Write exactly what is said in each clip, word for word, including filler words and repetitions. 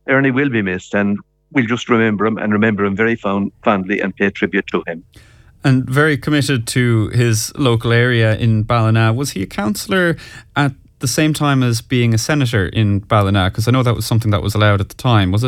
Ernie will be missed, and we'll just remember him and remember him very fond, fondly and pay tribute to him. And very committed to his local area in Ballina. Was he a councillor at the same time as being a senator in Ballina? Because I know that was something that was allowed at the time, was it?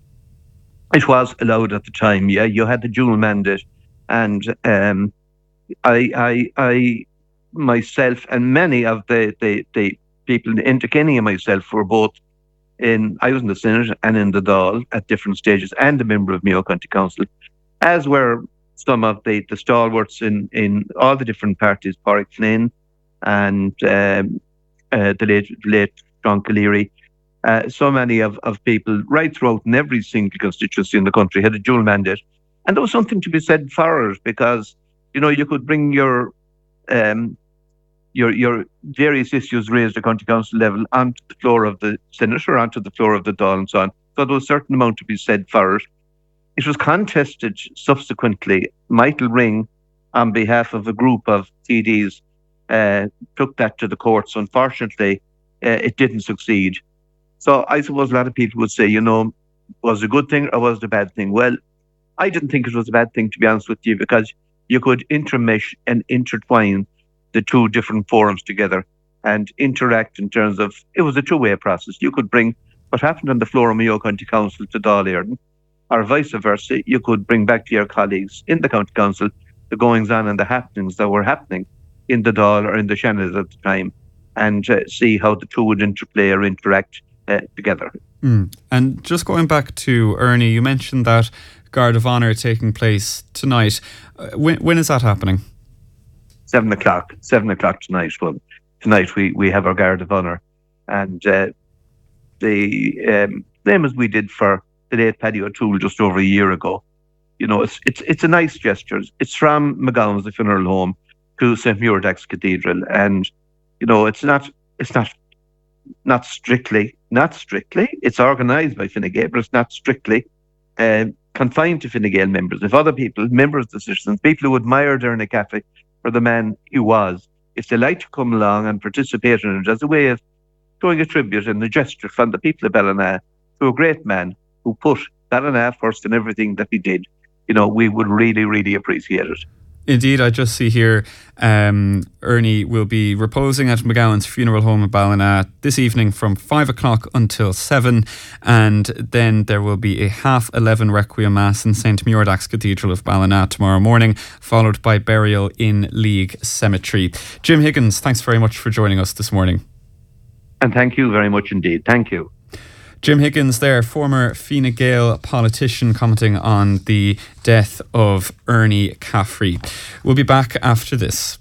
It was allowed at the time, yeah. You had the dual mandate, and um, I, I, I, myself, and many of the, the, the people, into Kenny and myself, were both in, I was in the Senate and in the Dáil at different stages, and a member of Mayo County Council, as were some of the, the stalwarts in, in all the different parties, Pádraig Flynn and um, uh, the late, late John Calleary. Uh, so many of, of people right throughout in every single constituency in the country had a dual mandate. And there was something to be said for it, because, you know, you could bring your um, your your various issues raised at county council level onto the floor of the Senate or onto the floor of the Dáil and so on. So there was a certain amount to be said for it. It was contested subsequently. Michael Ring, on behalf of a group of T Ds, uh, took that to the courts. Unfortunately, uh, it didn't succeed. So I suppose a lot of people would say, you know, was it a good thing or was it a bad thing? Well, I didn't think it was a bad thing, to be honest with you, because you could intermesh and intertwine the two different forums together and interact in terms of, it was a two-way process. You could bring what happened on the floor of Mayo County Council to Dáil Éireann, or vice versa. You could bring back to your colleagues in the County Council the goings-on and the happenings that were happening in the Dáil or in the Shannon at the time, and uh, see how the two would interplay or interact uh, together. Mm. And just going back to Ernie, you mentioned that Guard of Honour taking place tonight. Uh, when, when is that happening? Seven o'clock. Seven o'clock tonight. Well, tonight we, we have our Guard of Honour, and uh, the um, same as we did for the late Paddy O'Toole just over a year ago. You know, it's it's it's a nice gesture. It's from McGowan's, the funeral home, to Saint Muirdax Cathedral, and you know, it's not it's not not strictly not strictly. It's organised by Fine Gael, but it's not strictly uh, confined to Fine Gael members. If other people, members of the citizens, people who admired Ernie Caffrey for the man he was, if they like to come along and participate in it as a way of showing a tribute and a gesture from the people of Ballina to a great man who put Ballina first in everything that he did, you know, we would really, really appreciate it. Indeed, I just see here um, Ernie will be reposing at McGowan's funeral home in Ballina this evening from five o'clock until seven, and then there will be a half eleven requiem mass in Saint Muirdax Cathedral of Ballina tomorrow morning, followed by burial in League Cemetery. Jim Higgins, thanks very much for joining us this morning. And thank you very much indeed. Thank you. Jim Higgins there, former Fine Gael politician, commenting on the death of Ernie Caffrey. We'll be back after this.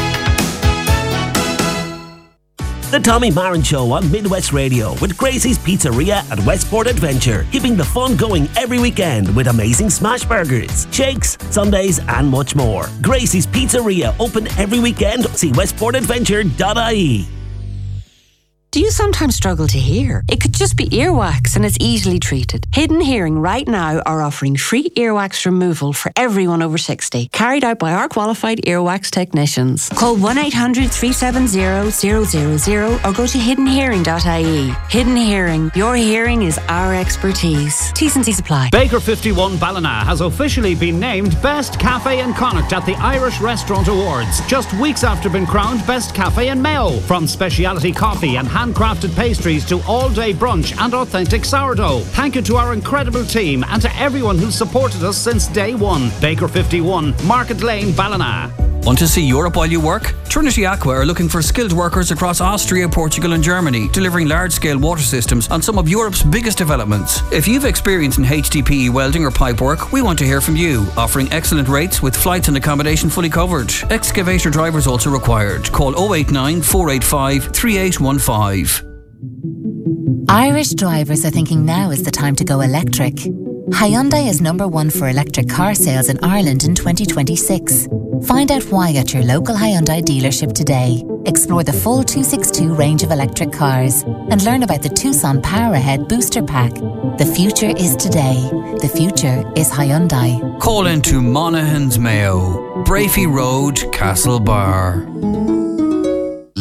The Tommy Marin Show on Midwest Radio with Gracie's Pizzeria at Westport Adventure, keeping the fun going every weekend with amazing smash burgers, shakes, sundaes and much more. Gracie's Pizzeria, open every weekend. See westport adventure dot I E. Do you sometimes struggle to hear? It could just be earwax and it's easily treated. Hidden Hearing right now are offering free earwax removal for everyone over sixty, carried out by our qualified earwax technicians. Call one eight hundred, three seven zero, zero zero zero or go to hidden hearing dot I E. Hidden Hearing, your hearing is our expertise. T's and C's apply. Baker fifty-one Ballina has officially been named Best Cafe in Connacht at the Irish Restaurant Awards, just weeks after being crowned Best Cafe in Mayo. From speciality coffee and handcrafted pastries to all-day brunch and authentic sourdough. Thank you to our incredible team and to everyone who's supported us since day one. Baker fifty-one, Market Lane, Ballina. Want to see Europe while you work? Trinity Aqua are looking for skilled workers across Austria, Portugal and Germany, delivering large-scale water systems on some of Europe's biggest developments. If you've experience in H D P E welding or pipe work, we want to hear from you, offering excellent rates with flights and accommodation fully covered. Excavator drivers also required. Call oh eight nine, four eight five, three eight one five. Irish drivers are thinking now is the time to go electric. Hyundai is number one for electric car sales in Ireland in twenty twenty-six. Find out why at your local Hyundai dealership today. Explore the full two sixty-two range of electric cars and learn about the Tucson Power Ahead Booster Pack. The future is today. The future is Hyundai. Call into Monaghan's Mayo, Brafey Road, Castlebar. Look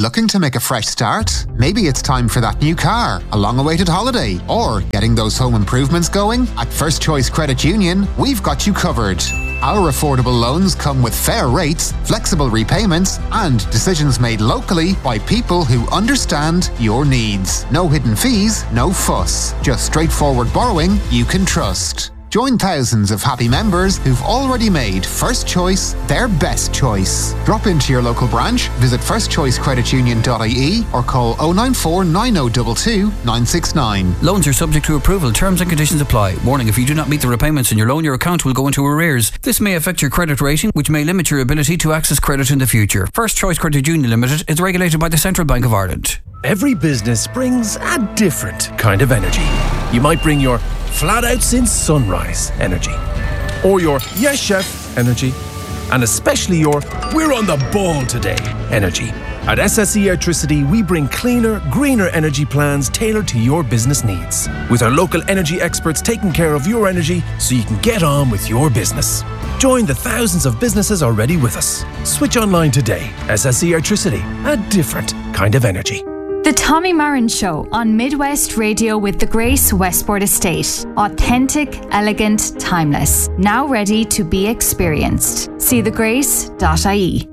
Looking to make a fresh start? Maybe it's time for that new car, a long-awaited holiday, or getting those home improvements going? At First Choice Credit Union, we've got you covered. Our affordable loans come with fair rates, flexible repayments, and decisions made locally by people who understand your needs. No hidden fees, no fuss. Just straightforward borrowing you can trust. Join thousands of happy members who've already made First Choice their best choice. Drop into your local branch, visit first choice credit union dot I E or call oh nine four nine oh two two nine six nine. Loans are subject to approval. Terms and conditions apply. Warning, if you do not meet the repayments in your loan, your account will go into arrears. This may affect your credit rating, which may limit your ability to access credit in the future. First Choice Credit Union Limited is regulated by the Central Bank of Ireland. Every business brings a different kind of energy. You might bring your flat out since sunrise energy, or your yes chef energy, and especially your we're on the ball today energy. At S S E Electricity, we bring cleaner, greener energy plans tailored to your business needs, with our local energy experts taking care of your energy so you can get on with your business. Join the thousands of businesses already with us. Switch online today. S S E Electricity, a different kind of energy. The Tommy Marin Show on Midwest Radio with the Grace Westport Estate. Authentic, elegant, timeless. Now ready to be experienced. See the grace dot I E.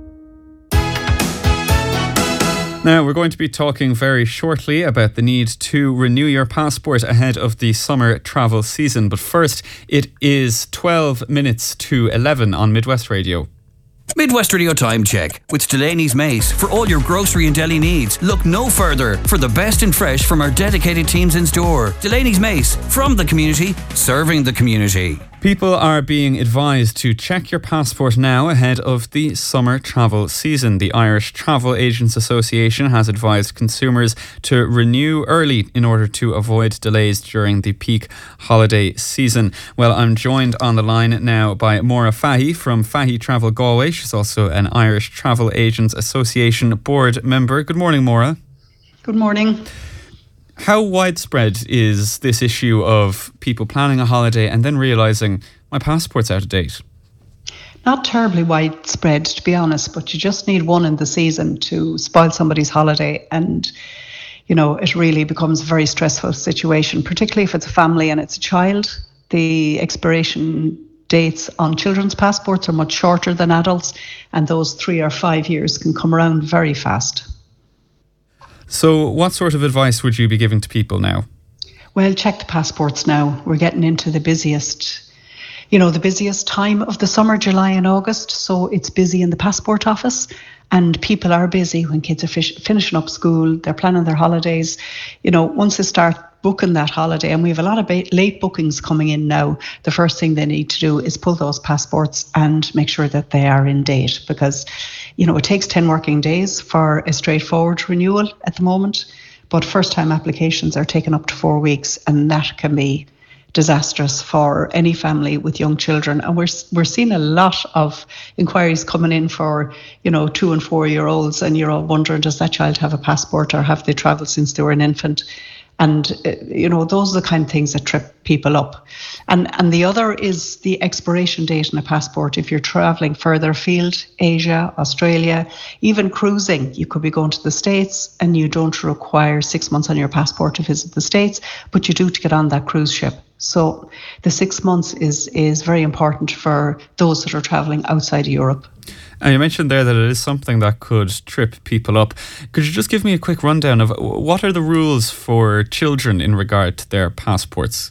Now, we're going to be talking very shortly about the need to renew your passport ahead of the summer travel season. But first, it is twelve minutes to eleven on Midwest Radio. Midwest Radio Time Check with Delaney's Mace. For all your grocery and deli needs, look no further for the best in fresh from our dedicated teams in store. Delaney's Mace, from the community, serving the community. People are being advised to check your passport now ahead of the summer travel season. The Irish Travel Agents Association has advised consumers to renew early in order to avoid delays during the peak holiday season. Well, I'm joined on the line now by Maura Fahy from Fahy Travel Galway. She's also an Irish Travel Agents Association board member. Good morning, Maura. Good morning. How widespread is this issue of people planning a holiday and then realising my passport's out of date? Not terribly widespread, to be honest, but you just need one in the season to spoil somebody's holiday, and you know, it really becomes a very stressful situation, particularly if it's a family and it's a child. The expiration dates on children's passports are much shorter than adults, and those three or five years can come around very fast. So what sort of advice would you be giving to people now? Well, check the passports now. We're getting into the busiest, you know, the busiest time of the summer, July and August. So it's busy in the passport office, and people are busy when kids are fish- finishing up school. They're planning their holidays. You know, once they start booking that holiday, and we have a lot of ba- late bookings coming in now, the first thing they need to do is pull those passports and make sure that they are in date, because you know, it takes ten working days for a straightforward renewal at the moment, but first time applications are taking up to four weeks, and that can be disastrous for any family with young children. And we're we're seeing a lot of inquiries coming in for, you know, two and four year olds, and you're all wondering, does that child have a passport, or have they travelled since they were an infant? And, uh, you know, those are the kind of things that trip people up. And and the other is the expiration date on a passport. If you're travelling further afield, Asia, Australia, even cruising, you could be going to the States, and you don't require six months on your passport to visit the States, but you do to get on that cruise ship. So the six months is, is very important for those that are travelling outside of Europe. And you mentioned there that it is something that could trip people up. Could you just give me a quick rundown of what are the rules for children in regard to their passports?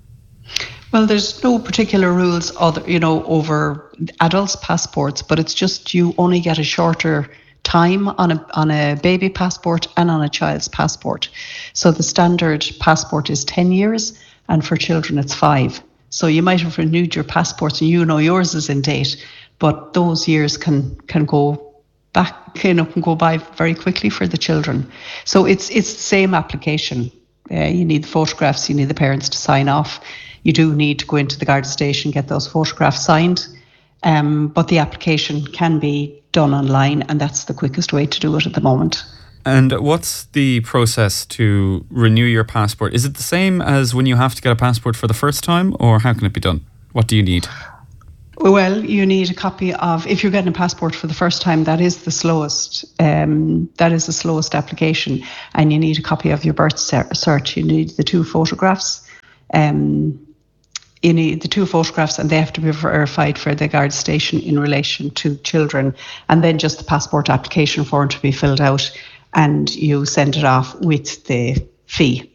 Well, there's no particular rules, other, you know, over adults' passports, but it's just you only get a shorter time on a on a baby passport and on a child's passport. So the standard passport is ten years, and for children it's five. So you might have renewed your passports and you know yours is in date, but those years can can go back, you know, can go by very quickly for the children. So it's it's the same application. Uh, you need the photographs, you need the parents to sign off. You do need to go into the Garda station, get those photographs signed. Um, but the application can be done online, and that's the quickest way to do it at the moment. And what's the process to renew your passport? Is it the same as when you have to get a passport for the first time, or how can it be done? What do you need? Well, you need a copy of, if you're getting a passport for the first time, that is the slowest, um, that is the slowest application. And you need a copy of your birth cert. You need the two photographs. Um, you need the two photographs and they have to be verified for the guard station in relation to children. And then just the passport application form to be filled out and you send it off with the fee.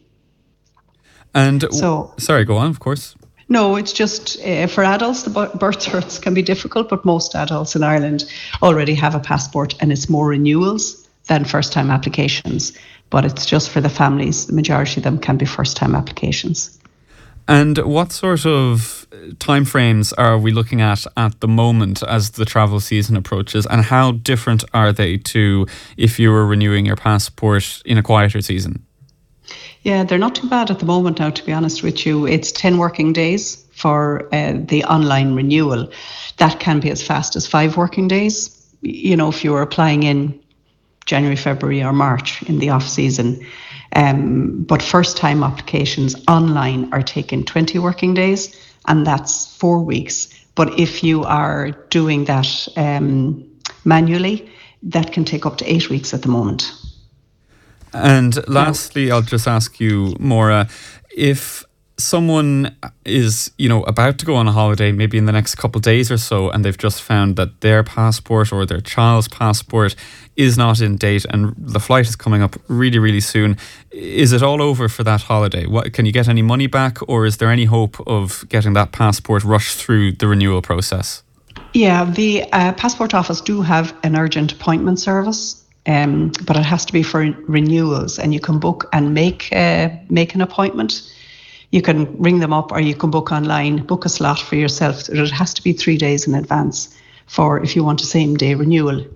And so, sorry, go on, of course. No, it's just uh, for adults, the birth certs can be difficult, but most adults in Ireland already have a passport and it's more renewals than first-time applications. But it's just for the families. The majority of them can be first-time applications. And what sort of timeframes are we looking at at the moment as the travel season approaches? And how different are they to if you were renewing your passport in a quieter season? Yeah, they're not too bad at the moment now, to be honest with you. It's ten working days for uh, the online renewal. That can be as fast as five working days. You know, if you were applying in January, February or March in the off season. Um, but first time applications online are taking twenty working days and that's four weeks. But if you are doing that um, manually, that can take up to eight weeks at the moment. And lastly, I'll just ask you, Maura, if someone is, you know, about to go on a holiday, maybe in the next couple of days or so, and they've just found that their passport or their child's passport is not in date and the flight is coming up really, really soon, is it all over for that holiday? What, can you get any money back, or is there any hope of getting that passport rushed through the renewal process? Yeah, the uh, Passport Office do have an urgent appointment service. Um, but it has to be for renewals, and you can book and make uh, make an appointment. You can ring them up or you can book online, book a slot for yourself. It has to be three days in advance for if you want a same day renewal.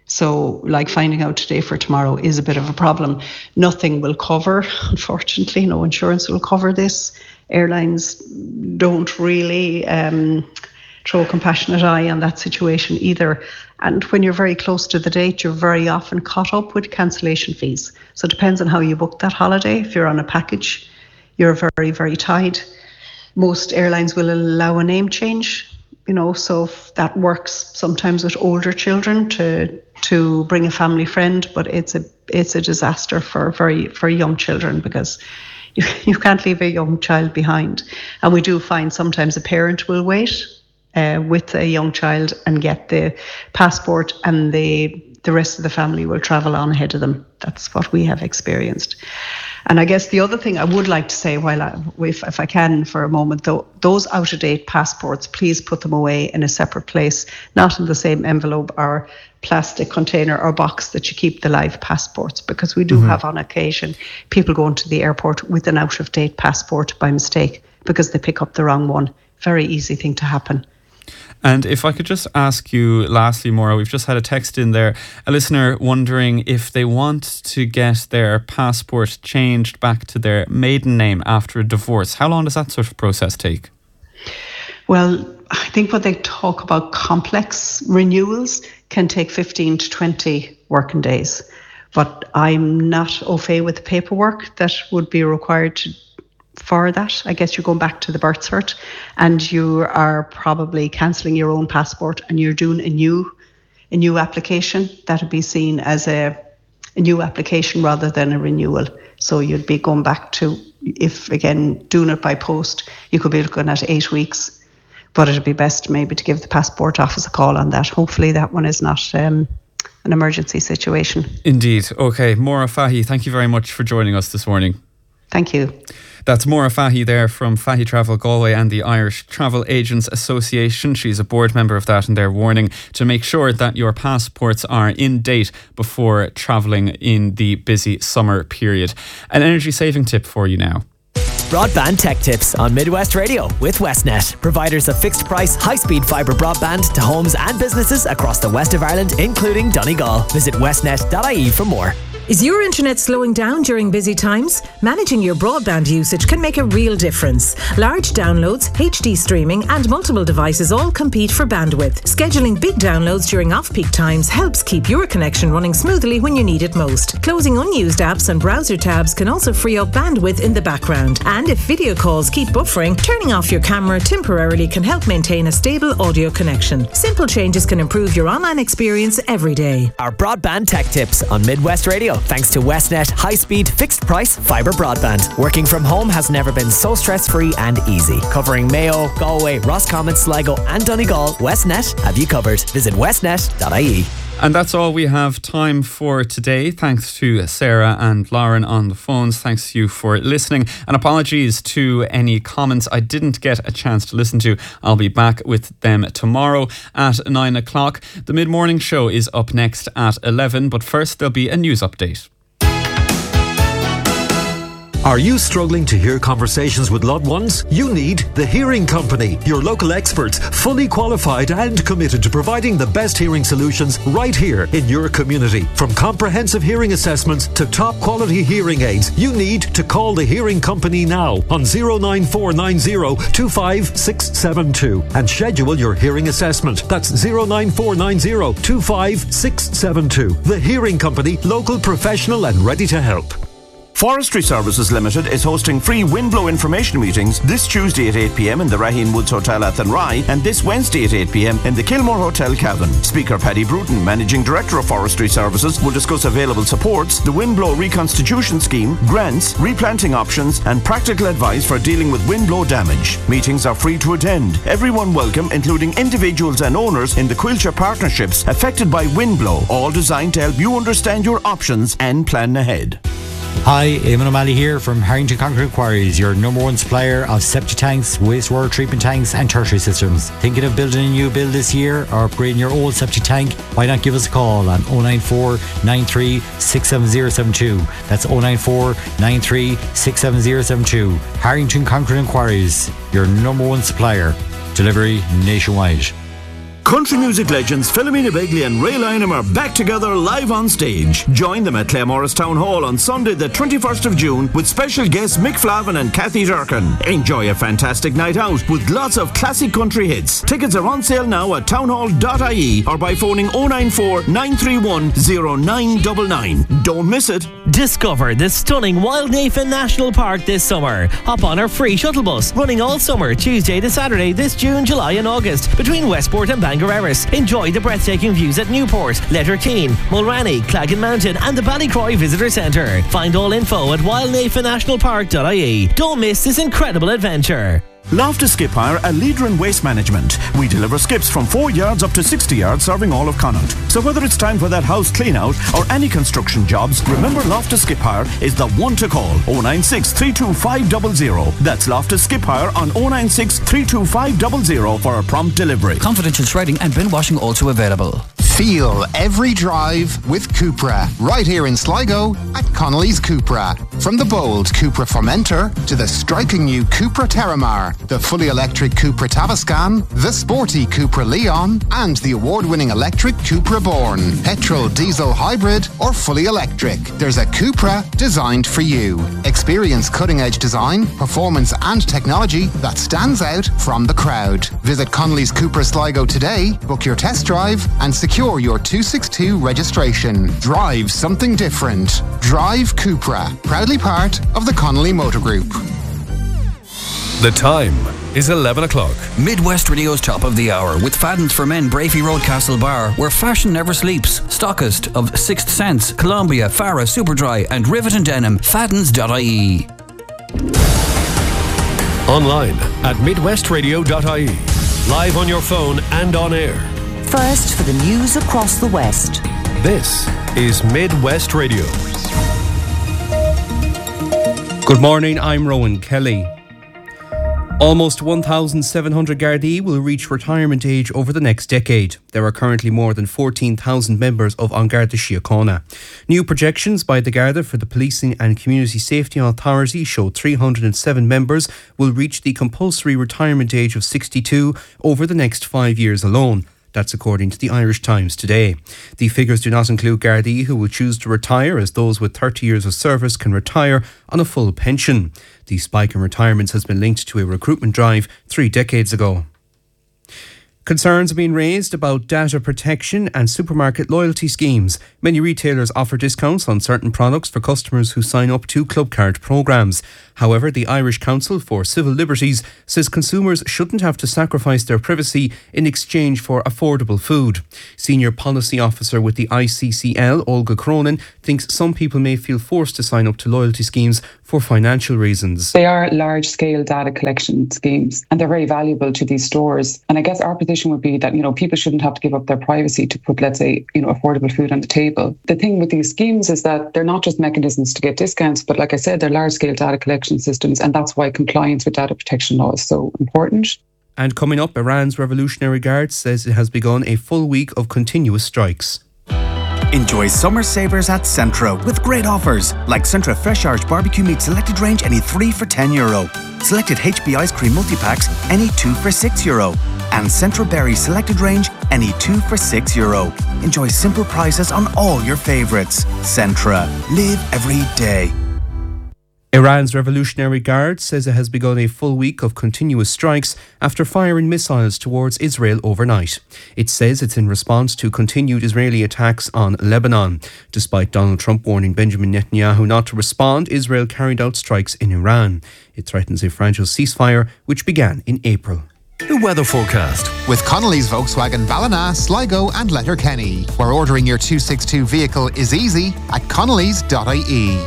So like finding out today for tomorrow is a bit of a problem. Nothing will cover, unfortunately, no insurance will cover this. Airlines don't really um, throw a compassionate eye on that situation either. And when you're very close to the date, you're very often caught up with cancellation fees. So it depends on how you book that holiday. If you're on a package, you're very, very tied. Most airlines will allow a name change, you know, so that works sometimes with older children to to bring a family friend, but it's a it's a disaster for very for young children because you, you can't leave a young child behind. And we do find sometimes a parent will wait Uh, with a young child and get the passport, and the the rest of the family will travel on ahead of them. That's what we have experienced. And I guess the other thing I would like to say, while I, if, if I can for a moment, though, those out-of-date passports, please put them away in a separate place, not in the same envelope or plastic container or box that you keep the live passports, because we do mm-hmm. have on occasion people going to the airport with an out-of-date passport by mistake because they pick up the wrong one. Very easy thing to happen. And if I could just ask you lastly, Maura, we've just had a text in there, a listener wondering if they want to get their passport changed back to their maiden name after a divorce. How long does that sort of process take? Well, I think when they talk about complex renewals can take fifteen to twenty working days. But I'm not au fait with the paperwork that would be required to for that. I guess you're going back to the birth cert and you are probably cancelling your own passport and you're doing a new a new application. That would be seen as a, a new application rather than a renewal. So you'd be going back to, if again, doing it by post, you could be looking at eight weeks. But it'd be best maybe to give the Passport Office a call on that. Hopefully that one is not um, an emergency situation. Indeed. Okay, Maura Fahy, thank you very much for joining us this morning. Thank you. That's Maura Fahy there from Fahy Travel Galway and the Irish Travel Agents Association. She's a board member of that, and they're warning to make sure that your passports are in date before travelling in the busy summer period. An energy saving tip for you now. Broadband Tech Tips on Midwest Radio with Westnet, providers of fixed price, high speed fibre broadband to homes and businesses across the west of Ireland, including Donegal. Visit westnet dot I E for more. Is your internet slowing down during busy times? Managing your broadband usage can make a real difference. Large downloads, H D streaming and multiple devices all compete for bandwidth. Scheduling big downloads during off-peak times helps keep your connection running smoothly when you need it most. Closing unused apps and browser tabs can also free up bandwidth in the background. And if video calls keep buffering, turning off your camera temporarily can help maintain a stable audio connection. Simple changes can improve your online experience every day. Our broadband tech tips on Midwest Radio. Thanks to Westnet high-speed, fixed-price fibre broadband. Working from home has never been so stress-free and easy. Covering Mayo, Galway, Roscommon, Sligo and Donegal, Westnet have you covered. Visit westnet dot I E. And that's all we have time for today. Thanks to Sarah and Lauren on the phones. Thanks to you for listening. And apologies to any comments I didn't get a chance to listen to. I'll be back with them tomorrow at nine o'clock. The mid-morning show is up next at eleven. But first, there'll be a news update. Are you struggling to hear conversations with loved ones? You need The Hearing Company, your local experts, fully qualified and committed to providing the best hearing solutions right here in your community. From comprehensive hearing assessments to top quality hearing aids, you need to call The Hearing Company now on zero nine four nine zero two five six seven two and schedule your hearing assessment. That's zero nine four nine zero two five six seven two. The Hearing Company, local, professional and ready to help. Forestry Services Limited is hosting free windblow information meetings this Tuesday at eight p.m. in the Raheen Woods Hotel Athenry and this Wednesday at eight p.m. in the Kilmore Hotel Cavan. Speaker Paddy Bruton, Managing Director of Forestry Services, will discuss available supports, the windblow reconstitution scheme, grants, replanting options and practical advice for dealing with windblow damage. Meetings are free to attend. Everyone welcome, including individuals and owners in the Quilcher partnerships affected by windblow, all designed to help you understand your options and plan ahead. Hi, Eamon O'Malley here from Harrington Concrete Quarries, your number one supplier of septic tanks, wastewater treatment tanks and tertiary systems. Thinking of building a new build this year or upgrading your old septic tank? Why not give us a call on oh nine four nine three six seven zero seven two. That's oh nine four nine three six seven zero seven two. Harrington Concrete Quarries, your number one supplier. Delivery nationwide. Country music legends Philomena Begley and Ray Lynham are back together live on stage. Join them at Claremorris Town Hall on Sunday the twenty-first of June with special guests Mick Flavin and Kathy Durkin. Enjoy a fantastic night out with lots of classic country hits. Tickets are on sale now at townhall dot I E or by phoning oh nine four nine three one oh nine nine nine. Don't miss it. Discover the stunning Wildnafen National Park this summer. Hop on our free shuttle bus running all summer, Tuesday to Saturday this June, July and August between Westport and Bangor. Enjoy the breathtaking views at Newport, Letterkeene, Mulranny, Claggan Mountain and the Ballycroy Visitor Centre. Find all info at wildnafen national park dot I E. Don't miss this incredible adventure. Loftus Skip Hire, a leader in waste management. We deliver skips from four yards up to sixty yards, serving all of Connaught. So whether it's time for that house clean out or any construction jobs, remember Loftus Skip Hire is the one to call. oh nine six three two five zero zero. That's Loftus Skip Hire on oh nine six three two five zero zero for a prompt delivery. Confidential shredding and bin washing also available. Feel every drive with Cupra, right here in Sligo at Connolly's Cupra. From the bold Cupra Formentor to the striking new Cupra Terramar, the fully electric Cupra Tavascan, the sporty Cupra Leon, and the award-winning electric Cupra Born. Petrol, diesel, hybrid, or fully electric, there's a Cupra designed for you. Experience cutting-edge design, performance and technology that stands out from the crowd. Visit Connolly's Cupra Sligo today, book your test drive and secure your two sixty-two registration. Drive something different. Drive Cupra, proudly part of the Connolly Motor Group. The time is eleven o'clock. Midwest Radio's top of the hour with Fadden's for Men, Brafey Road, Castle Bar, where fashion never sleeps. Stockist of Sixth Sense, Columbia, Farah, Superdry and Rivet and Denim. Faddens dot I E. Online at midwest radio dot I E. Live on your phone and on air. First for the news across the West. This is Midwest Radio. Good morning, I'm Rowan Kelly. Almost one thousand seven hundred Gardaí will reach retirement age over the next decade. There are currently more than fourteen thousand members of An Garda Síochána. New projections by the Garda for the Policing and Community Safety Authority show three hundred seven members will reach the compulsory retirement age of sixty-two over the next five years alone. That's according to the Irish Times today. The figures do not include Gardaí who will choose to retire, as those with thirty years of service can retire on a full pension. The spike in retirements has been linked to a recruitment drive three decades ago. Concerns are being raised about data protection and supermarket loyalty schemes. Many retailers offer discounts on certain products for customers who sign up to Clubcard programmes. However, the Irish Council for Civil Liberties says consumers shouldn't have to sacrifice their privacy in exchange for affordable food. Senior Policy Officer with the I C C L, Olga Cronin, thinks some people may feel forced to sign up to loyalty schemes for financial reasons. They are large-scale data collection schemes and they're very valuable to these stores. And I guess our position would be that, you know, people shouldn't have to give up their privacy to put, let's say, you know, affordable food on the table. The thing with these schemes is that they're not just mechanisms to get discounts, but like I said, they're large-scale data collection systems, and that's why compliance with data protection law is so important. And coming up, Iran's Revolutionary Guard says it has begun a full week of continuous strikes. Enjoy summer savers at Centra with great offers like Centra Fresh Irish Barbecue Meat Selected Range, any three for ten euro. Selected H B Ice Cream Multi-Packs, any two for six euro. And Centra Berry Selected Range, any two for six euro. Enjoy simple prices on all your favourites. Centra. Live every day. Iran's Revolutionary Guard says it has begun a full week of continuous strikes after firing missiles towards Israel overnight. It says it's in response to continued Israeli attacks on Lebanon. Despite Donald Trump warning Benjamin Netanyahu not to respond, Israel carried out strikes in Iran. It threatens a fragile ceasefire which began in April. The weather forecast with Connolly's Volkswagen Ballina, Sligo and Letterkenny, where ordering your two sixty-two vehicle is easy at connellys dot I E.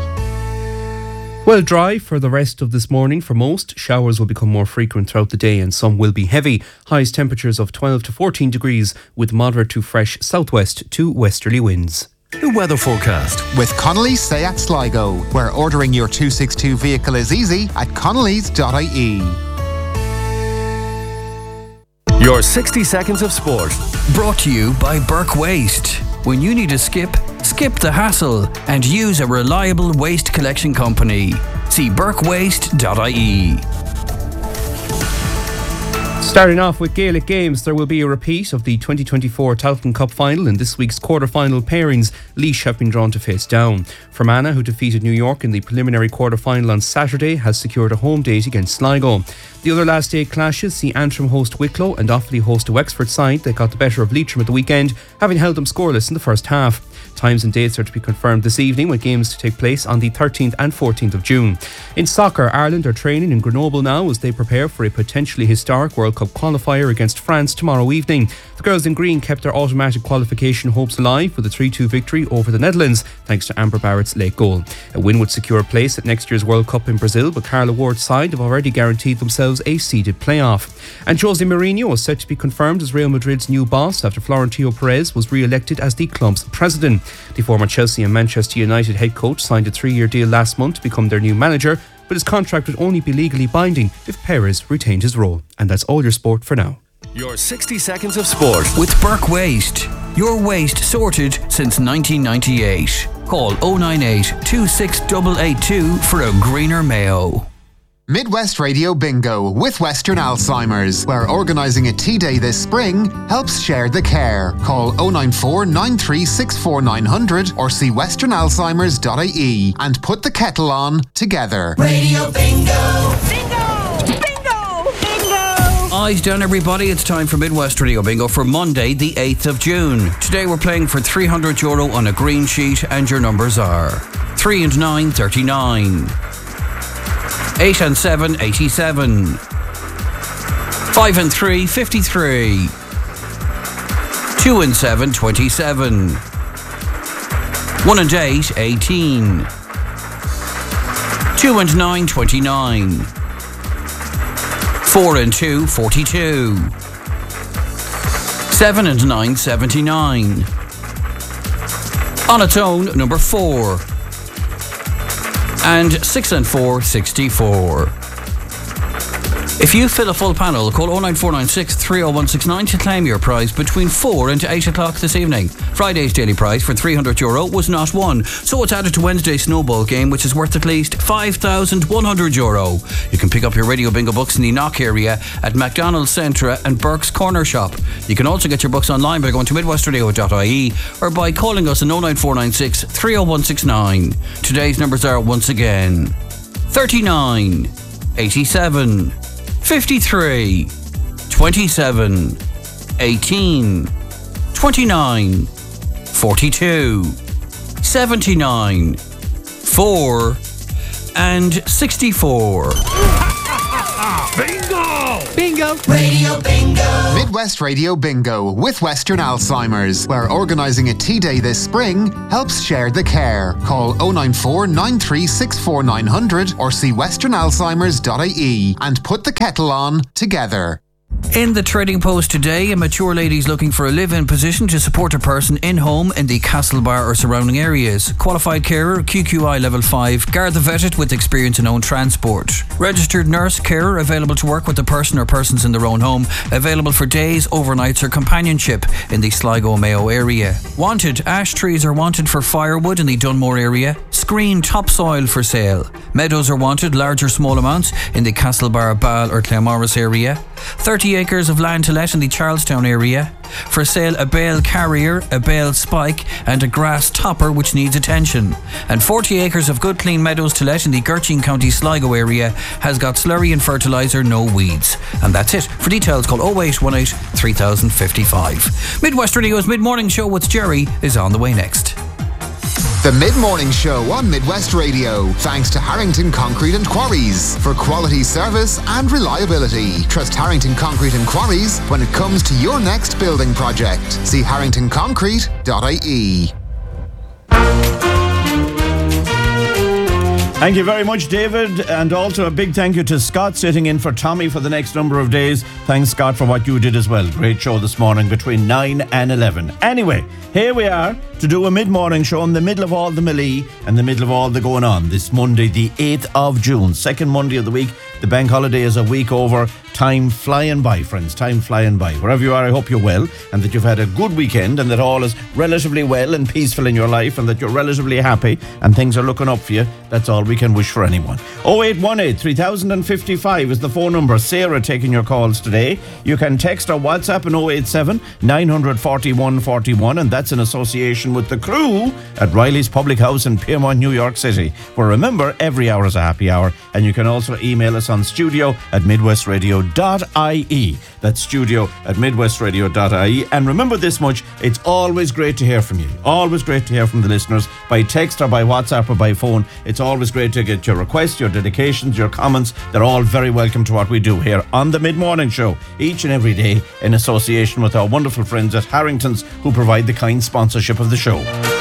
Well, dry for the rest of this morning for most. Showers will become more frequent throughout the day and some will be heavy. Highest temperatures of twelve to fourteen degrees with moderate to fresh southwest to westerly winds. The weather forecast with Connolly's Seat Sligo, where ordering your two sixty-two vehicle is easy at connellys dot I E. Your sixty seconds of sport. Brought to you by Burke Waste. When you need a skip, skip the hassle and use a reliable waste collection company. See burke waste dot I E. Starting off with Gaelic games, there will be a repeat of the twenty twenty-four Tailteann Cup final. In this week's quarter-final pairings, Laois have been drawn to face down. Fermanagh, who defeated New York in the preliminary quarter-final on Saturday, has secured a home date against Sligo. The other last day clashes see Antrim host Wicklow and Offaly host a Wexford side that got the better of Leitrim at the weekend, having held them scoreless in the first half. Times and dates are to be confirmed this evening, with games to take place on the thirteenth and fourteenth of June. In soccer, Ireland are training in Grenoble now as they prepare for a potentially historic World Cup qualifier against France tomorrow evening. The girls in green kept their automatic qualification hopes alive with a three two victory over the Netherlands, thanks to Amber Barrett's late goal. A win would secure a place at next year's World Cup in Brazil, but Carla Ward's side have already guaranteed themselves a seeded playoff. And Jose Mourinho is set to be confirmed as Real Madrid's new boss after Florentino Perez was re-elected as the club's president. The former Chelsea and Manchester United head coach signed a three-year deal last month to become their new manager, but his contract would only be legally binding if Perez retained his role. And that's all your sport for now. Your sixty seconds of sport with Burke Waste. Your waste sorted since nineteen ninety-eight. Call oh nine eight, two six eight eight two for a greener Mayo. Midwest Radio Bingo with Western Alzheimer's, where organising a tea day this spring helps share the care. Call oh nine four, nine three six four, nine hundred or see western alzheimers dot I E and put the kettle on together. Radio Bingo! Bingo! Bingo! Bingo! Eyes down, everybody. It's time for Midwest Radio Bingo for Monday, the eighth of June. Today we're playing for three hundred euro on a green sheet, and your numbers are three and nine, thirty-nine. eight and seven, eighty-seven. five and three, fifty-three. two and seven, twenty-seven. one and eight, eighteen. two and nine, twenty-nine. four and two, forty-two. seven and nine, seventy-nine. On its own, number four. And six and four, sixty-four. If you fill a full panel, call oh nine four nine six, three oh one six nine to claim your prize between four and eight o'clock this evening. Friday's daily prize for three hundred euro was not won, so it's added to Wednesday's snowball game, which is worth at least five thousand one hundred euro. You can pick up your Radio Bingo books in the Knock area at McDonald's Centra and Burke's Corner Shop. You can also get your books online by going to midwestradio dot I E or by calling us on oh nine four nine six, three oh one six nine. Today's numbers are once again thirty-nine, eighty-seven, fifty-three, twenty-seven, eighteen, twenty-nine, forty-two, seventy-nine, four, and sixty-four. Bingo! Bingo! Radio Bingo! Midwest Radio Bingo with Western Alzheimer's, where organising a tea day this spring helps share the care. Call oh nine four nine three six four nine hundred or see western alzheimers dot I E and put the kettle on together. In the Trading Post today, a mature lady is looking for a live-in position to support a person in-home in the Castlebar or surrounding areas. Qualified carer, Q Q I level five, Garda vetted with experience in own transport. Registered nurse carer available to work with the person or persons in their own home, available for days, overnights or companionship in the Sligo Mayo area. Wanted, ash trees are wanted for firewood in the Dunmore area. Screen topsoil for sale. Meadows are wanted, large or small amounts, in the Castlebar, Ball or Claremorris area. thirty acres of land to let in the Charlestown area. For sale, a bale carrier, a bale spike and a grass topper which needs attention. And forty acres of good clean meadows to let in the Gertrude County Sligo area has got slurry and fertiliser, no weeds. And that's it. For details, call oh eight one eight, three thousand fifty-five. Midwest Radio's Mid-Morning Show with Jerry is on the way next. The Mid-Morning Show on Midwest Radio, thanks to Harrington Concrete and Quarries for quality service and reliability. Trust Harrington Concrete and Quarries when it comes to your next building project. See harrington concrete dot I E. Thank you very much, David, and also a big thank you to Scott sitting in for Tommy for the next number of days. Thanks, Scott, for what you did as well. Great show this morning between nine and eleven. Anyway, here we are to do a mid-morning show in the middle of all the melee and the middle of all the going on. This Monday, the eighth of June, second Monday of the week. The bank holiday is a week over. Time flying by, friends, time flying by. Wherever you are, I hope you're well and that you've had a good weekend and that all is relatively well and peaceful in your life and that you're relatively happy and things are looking up for you. That's all we can wish for anyone. oh eight one eight, three thousand fifty-five is the phone number. Sarah taking your calls today. You can text or WhatsApp on oh eight seven, nine four one, four one, and that's in association with the crew at Riley's Public House in Piermont, New York City, where remember, every hour is a happy hour. And you can also email us on studio at midwest radio dot I E. That's studio at midwest radio dot I E. And remember this much, it's always great to hear from you. Always great to hear from the listeners by text or by WhatsApp or by phone. It's always great to get your requests, your dedications, your comments. They're all very welcome to what we do here on the Mid-Morning Show each and every day in association with our wonderful friends at Harrington's who provide the kind sponsorship of the show.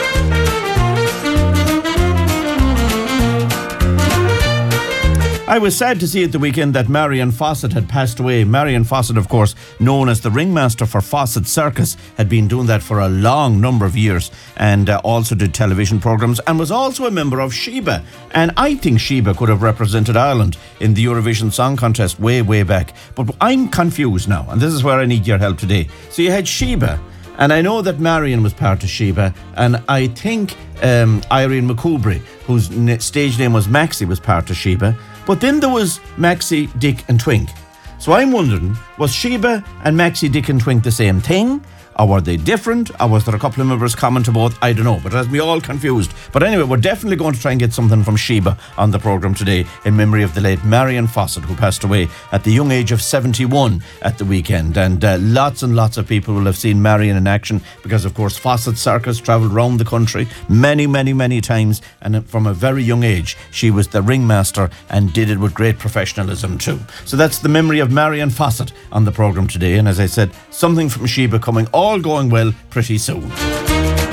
I was sad to see at the weekend that Marion Fawcett had passed away. Marion Fawcett, of course, known as the ringmaster for Fawcett Circus, had been doing that for a long number of years and uh, also did television programmes and was also a member of Sheba. And I think Sheba could have represented Ireland in the Eurovision Song Contest way, way back. But I'm confused now, and this is where I need your help today. So you had Sheba, and I know that Marion was part of Sheba, and I think um, Irene McCoubry, whose stage name was Maxie, was part of Sheba. But then there was Maxie, Dick and Twink. So I'm wondering, was Sheba and Maxie, Dick and Twink the same thing? Or were they different? Or was there a couple of members common to both? I don't know, but it has me all confused. But anyway, we're definitely going to try and get something from Sheba on the programme today in memory of the late Marion Fawcett, who passed away at the young age of seventy-one at the weekend. And uh, lots and lots of people will have seen Marion in action because, of course, Fawcett Circus travelled around the country many, many, many times. And from a very young age, she was the ringmaster and did it with great professionalism too. So that's the memory of Marion Fawcett on the programme today. And as I said, something from Sheba coming all going well pretty soon.